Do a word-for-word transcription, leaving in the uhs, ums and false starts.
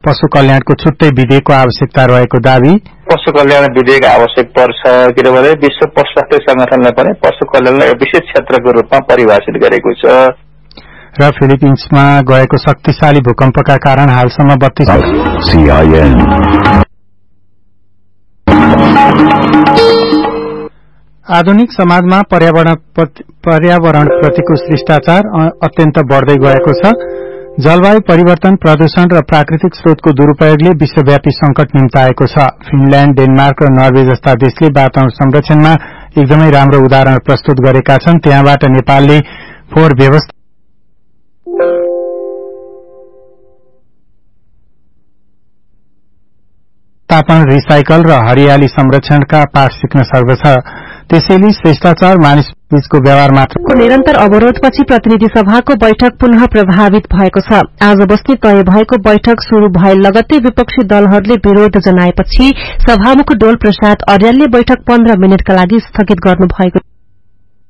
पशु कल्याणको छुट्टै विधेयकको आवश्यकता रहेको दावी। पशु कल्याण विधेयक आवश्यक पर्छ किनभने विश्व पशु स्वास्थ्य संगठनले पनि पशु कल्याणलाई विशेष क्षेत्रको रूपमा परिभाषित गरेको छ। र फिलिपिन्समा गएको शक्तिशाली भूकम्पका कारण हालसम्म बत्तीस आधुनिक समाजमा पर्यावरण पर्यावरण प्रतिको शिष्टाचार अत्यन्त बढ्दै गएको छ। जलवायु परिवर्तन, प्रदूषण र प्राकृतिक स्रोतको दुरूपयोगले विश्वव्यापी संकट निम्ताएको छ। फिनल्याण्ड, डेनमार्क र नर्वे जस्ता देशले वातावरण संरक्षणमा एकदमै राम्रो उदाहरण प्रस्तुत गरेका छन्। त्यहाँबाट नेपालले फोहोर व्यवस्थापन, रिसाइकल र हरियाली संरक्षणका पाठ सिक्न सक्दछ। त्यसैले शिष्टाचार मानिसबीचको व्यवहार मात्र निरन्तर अवरोधपछि प्रतिनिधि सभाको बैठक पुनः प्रभावित भएको छ। आज बस्ने तय भएको बैठक शुरू भए लगत्तै विपक्षी दलहरूले विरोध जनाएपछि सभामुख डोल प्रसाद अर्यालले बैठक पन्ध्र मिनटका लागि स्थगित गर्नुभएको